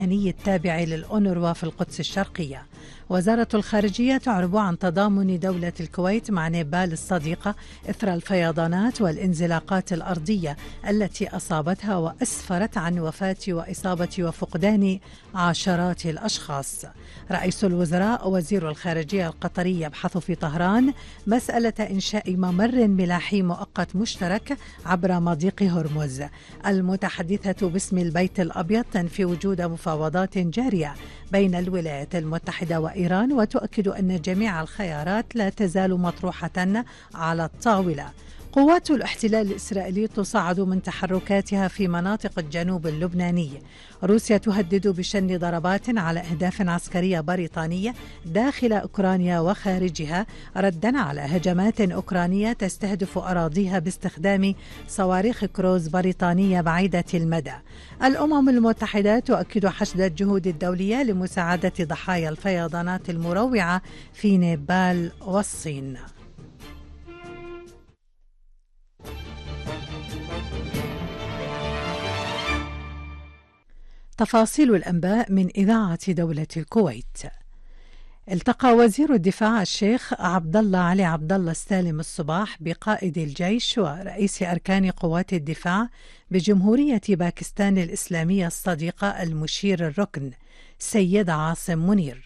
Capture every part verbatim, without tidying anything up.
التابع للأونروا في القدس الشرقية. وزارة الخارجية تعرب عن تضامن دولة الكويت مع نيبال الصديقة إثر الفيضانات والانزلاقات الأرضية التي أصابتها وأسفرت عن وفاة وإصابة وفقدان عشرات الأشخاص. رئيس الوزراء وزير الخارجية القطري يبحث في طهران مسألة إنشاء ممر ملاحي مؤقت مشترك عبر مضيق هرمز. المتحدثة باسم البيت الأبيض تنفي وجود مفاوضات جارية بين الولايات المتحدة وإيران، وتؤكد أن جميع الخيارات لا تزال مطروحة على الطاولة. قوات الاحتلال الإسرائيلي تصاعد من تحركاتها في مناطق الجنوب اللبناني. روسيا تهدد بشن ضربات على أهداف عسكرية بريطانية داخل أوكرانيا وخارجها ردا على هجمات أوكرانية تستهدف أراضيها باستخدام صواريخ كروز بريطانية بعيدة المدى. الأمم المتحدة تؤكد حشد الجهود الدولية لمساعدة ضحايا الفيضانات المروعة في نيبال والصين. تفاصيل الأنباء من إذاعة دولة الكويت. التقى وزير الدفاع الشيخ عبد الله علي عبد الله السالم الصباح بقائد الجيش ورئيس أركان قوات الدفاع بجمهورية باكستان الإسلامية الصديقة المشير الركن سيد عاصم منير.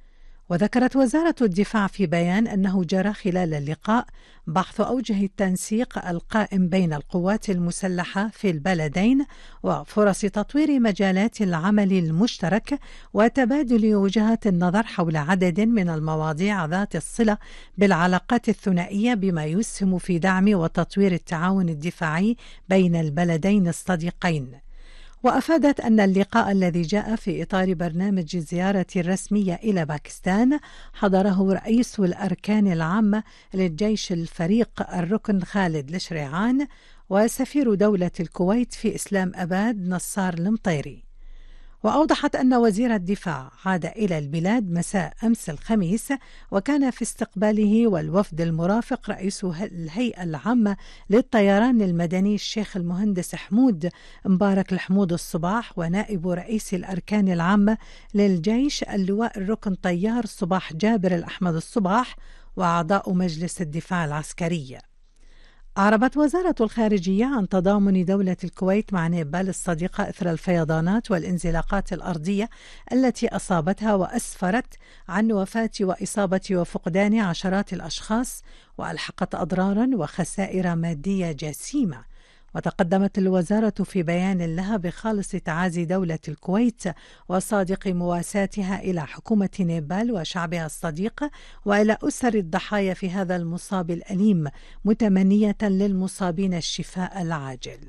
وذكرت وزارة الدفاع في بيان أنه جرى خلال اللقاء بحث أوجه التنسيق القائم بين القوات المسلحة في البلدين وفرص تطوير مجالات العمل المشترك وتبادل وجهات النظر حول عدد من المواضيع ذات الصلة بالعلاقات الثنائية بما يسهم في دعم وتطوير التعاون الدفاعي بين البلدين الصديقين. وأفادت أن اللقاء الذي جاء في إطار برنامج الزيارة الرسمية إلى باكستان حضره رئيس الأركان العامة للجيش الفريق الركن خالد الشريعان وسفير دولة الكويت في إسلام أباد نصار المطيري. وأوضحت أن وزير الدفاع عاد إلى البلاد مساء أمس الخميس، وكان في استقباله والوفد المرافق رئيس الهيئة العامة للطيران المدني الشيخ المهندس حمود مبارك الحمود الصباح، ونائب رئيس الأركان العامة للجيش اللواء الركن طيار صباح جابر الأحمد الصباح، وأعضاء مجلس الدفاع العسكري. أعربت وزارة الخارجية عن تضامن دولة الكويت مع نيبال الصديقة إثر الفيضانات والانزلاقات الأرضية التي أصابتها وأسفرت عن وفاة وإصابة وفقدان عشرات الأشخاص وألحقت أضرارا وخسائر مادية جسيمة. وتقدمت الوزارة في بيان لها بخالص تعازي دولة الكويت وصادق مواساتها إلى حكومة نيبال وشعبها الصديق وإلى أسر الضحايا في هذا المصاب الأليم، متمنية للمصابين الشفاء العاجل.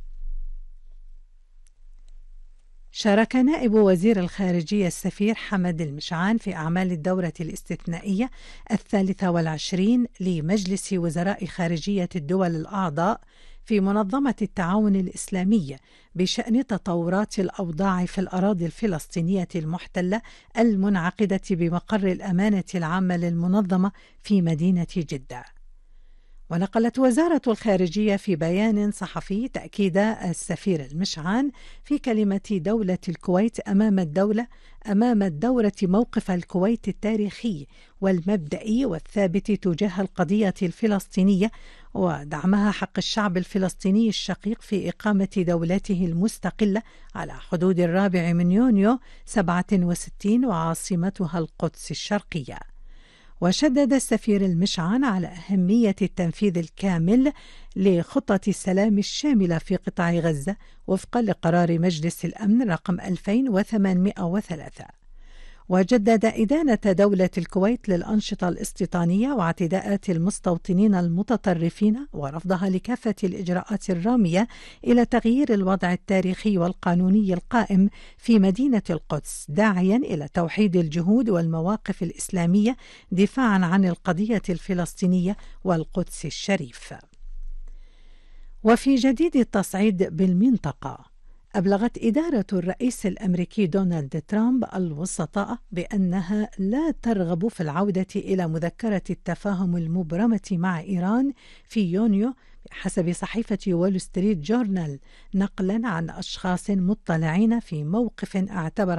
شارك نائب وزير الخارجية السفير حمد المشعان في أعمال الدورة الاستثنائية الثالثة والعشرين لمجلس وزراء خارجية الدول الأعضاء في منظمة التعاون الإسلامي بشأن تطورات الأوضاع في الأراضي الفلسطينية المحتلة المنعقدة بمقر الأمانة العامة للمنظمة في مدينة جدة. ونقلت وزارة الخارجية في بيان صحفي تأكيد السفير المشعان في كلمة دولة الكويت أمام الدولة أمام الدورة موقف الكويت التاريخي والمبدئي والثابت تجاه القضية الفلسطينية ودعمها حق الشعب الفلسطيني الشقيق في إقامة دولته المستقلة على حدود الرابع من يونيو سبعة وستين وعاصمتها القدس الشرقية. وشدد السفير المشعان على أهمية التنفيذ الكامل لخطة السلام الشاملة في قطاع غزة وفقا لقرار مجلس الأمن رقم ألفين وثمانمائة وثلاثة. وجدد إدانة دولة الكويت للأنشطة الاستيطانية واعتداءات المستوطنين المتطرفين ورفضها لكافة الإجراءات الرامية إلى تغيير الوضع التاريخي والقانوني القائم في مدينة القدس، داعيا إلى توحيد الجهود والمواقف الإسلامية دفاعا عن القضية الفلسطينية والقدس الشريف. وفي جديد التصعيد بالمنطقة، أبلغت إدارة الرئيس الأمريكي دونالد ترامب الوسطاء بأنها لا ترغب في العودة إلى مذكرة التفاهم المبرمة مع إيران في يونيو بحسب صحيفة وول ستريت جورنال، نقلا عن أشخاص مطلعين في موقف اعتبر